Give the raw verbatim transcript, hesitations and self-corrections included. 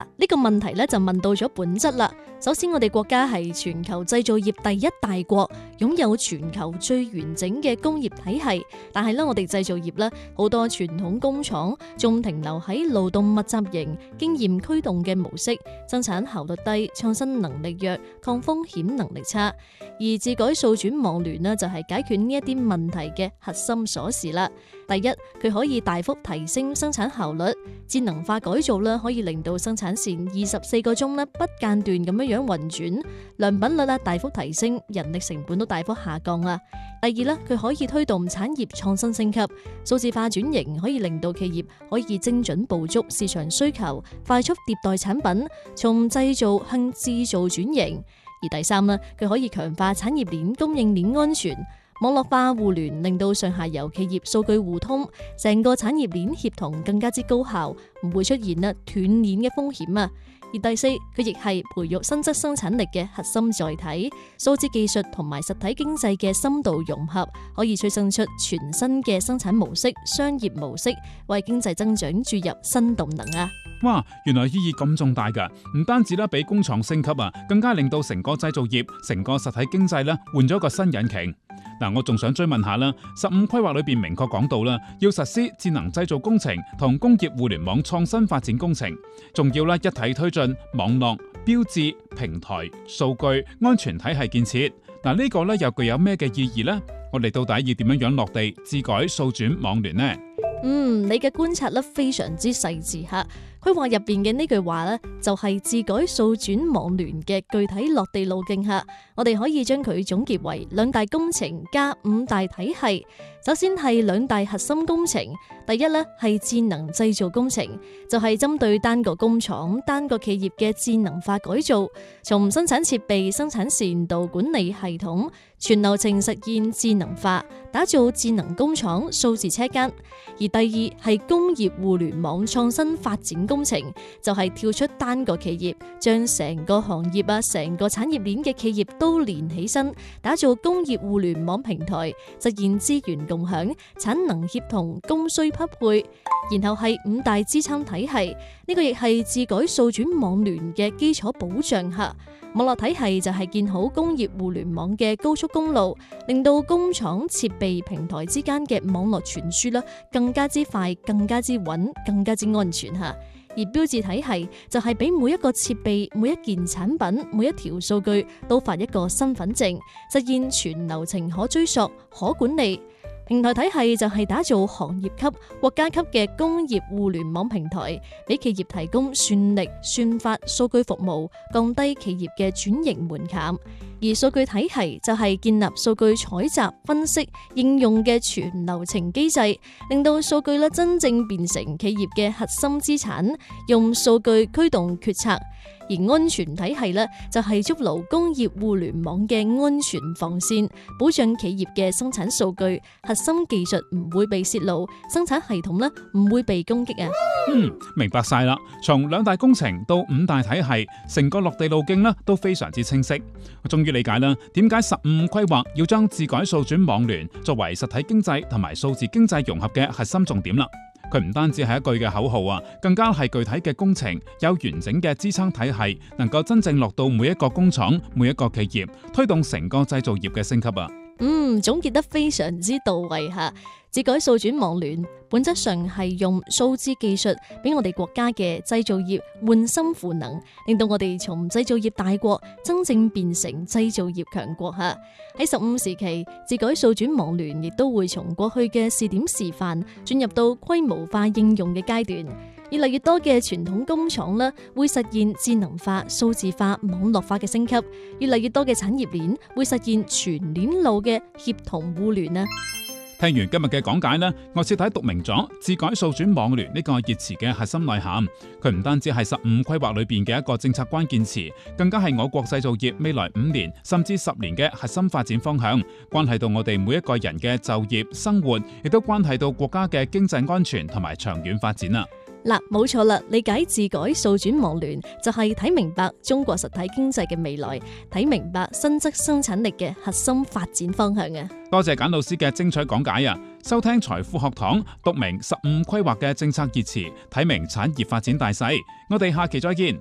呢個問題咧就問到咗本質啦。首先，我哋國家係全球製造業第一大國，擁有全球最完整嘅工業體系。但係咧，我哋製造業咧好多傳統工廠仲停留喺勞動密集型、經驗驅動嘅模式，生產效率低、創新能力弱、抗風險能力差。而自改數轉網聯呢，就係解決呢一啲問題嘅核心鎖匙啦。第一，佢可以大幅提升生產效率，智能化改造啦，可以令到生產線二十四個鐘咧不間斷咁樣樣運轉，良品率啦大幅提升，人力成本都大幅下降啦。第二咧，佢可以推動產業創新升級，數字化轉型可以令到企業可以精準捕捉市場需求，快速迭代產品，從製造向製造轉型。而第三咧，佢可以強化產業鏈供應鏈安全。網絡化互聯令到上下游企業數據互通，成個產業鏈協同更加之高效，唔會出現啦斷鏈嘅風險啊。而第四，佢亦係培育新質生產力嘅核心載體，數字技術同埋實體經濟嘅深度融合，可以催生出全新嘅生產模式、商業模式，為經濟增長注入新動能啊！ 哇，原來意義咁重大噶，唔單止啦，俾工廠升級啊，更加令到成個製造業、成個實體經濟咧換咗個新引擎。嗱，我仲想追問下啦，十五規劃裏邊明確講到啦，要實施智能製造工程同工業互聯網創新發展工程，仲要啦一體推進網絡、標誌、平台、數據、安全體系建設。嗱，呢個咧又具有咩嘅意義呢？我哋到底要點樣樣落地自改數轉網聯呢？ 嗯，你嘅觀察咧非常之細緻吓。規劃入邊嘅呢句話呢，就係自改數轉網聯嘅具體落地路徑吓。我哋可以將佢總結為兩大工程加五大體系。首先係兩大核心工程，第一呢係智能製造工程，就係針對單個工廠、單個企業嘅智能化改造，從生產設備、生產線到管理系統，全流程實現智能化，打造智能工廠、數字車間。而第二係工業互聯網創新發展工程，就係跳出單個企業，將成個行業啊、成個產業鏈嘅企業都連起身，打造工業互聯網平台，實現資源共享、產能協同、供需匹配。然後係五大支撐體系，呢個亦係自改數轉網聯嘅基礎保障下。網絡體系就係建好工業互聯網嘅高速公路，令到工廠設備平台之間嘅網絡傳輸啦，更加之快、更加之穩、更加之安全吓。而標誌體系就係俾每一個設備、每一件產品、每一條數據都發一個身份證，實現全流程可追溯、可管理。平台體系就係打造行業級、國家級嘅工業互聯網平台，俾企業提供算力、算法、數據服務，降低企業嘅轉型門檻。而數據體系就係建立數據採集、分析、應用嘅全流程機制，令到數據咧真正變成企業嘅核心資產，用數據驅動決策。而安全體系呢，就係築牢工業互聯網嘅安全防線，保障企業嘅生產數據、核心技術唔會被泄露，生產系統呢唔會被攻擊啊。 嗯，明白晒啦。從兩大工程到五大體系，成個落地路徑呢都非常之清晰。我終於理解啦，點解十五規劃要將自改數轉網聯作為實體經濟同埋數字經濟融合嘅核心重點啦。佢唔單止係一句嘅口號啊，更加係具體嘅工程，有完整嘅支撐體系，能夠真正落到每一個工廠、每一個企業，推動成個製造業嘅升級啊！ 嗯，總結得非常之到位吓。自改數轉網聯本質上係用數字技術俾我哋國家嘅製造業換心賦能，令到我哋從製造業大國真正變成製造業強國吓。喺十五時期，自改數轉網聯亦都會從過去嘅試點示範進入到規模化應用嘅階段。越嚟越多嘅傳統工廠咧，會實現智能化、數字化、網絡化嘅升級；越嚟越多嘅產業鏈會實現全鏈路嘅協同互聯啊！ 聽完今日嘅講解呢，我徹底讀明咗自改數轉網聯呢個熱詞嘅核心內涵。佢唔單止係十五規劃裏邊嘅一個政策關鍵詞，更加係我國製造業未來五年甚至十年嘅核心發展方向，關係到我哋每一個人嘅就業、生活，亦都關係到國家嘅經濟安全同埋長遠發展啊！ 嗱，冇錯啦，理解自改數轉網聯就係睇明白中國實體經濟嘅未來，睇明白新質生產力嘅核心發展方向啊！ 多謝簡老師嘅精彩講解啊！收聽財富學堂，讀明十五規劃嘅政策熱詞，睇明產業發展大勢。我哋下期再見。